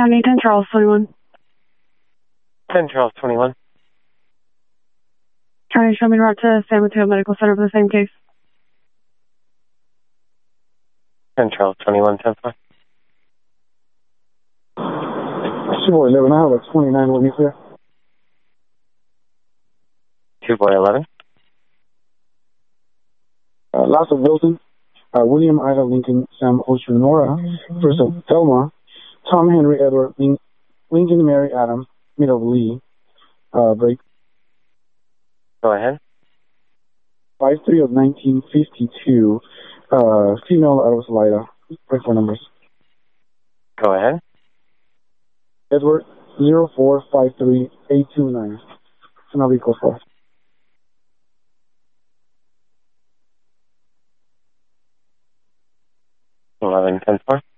County, 10 Charles 21. 10 Charles 21. County, show me the route to San Mateo Medical Center for the same case. 10 Charles 21, 10 4. 2-4-11, I have a 29 with me, clear. 2-4-11. Last of Wilson, William Ida Lincoln, Sam Ocean Nora, first of Thelma, Tom Henry Edward Lincoln Mary Adam, middle of Lee, break. Go ahead. 5-3 of 1952, female out of Salida, break 4 numbers. Go ahead. Edward 0453829, and I'll be close for. 11, 10 4.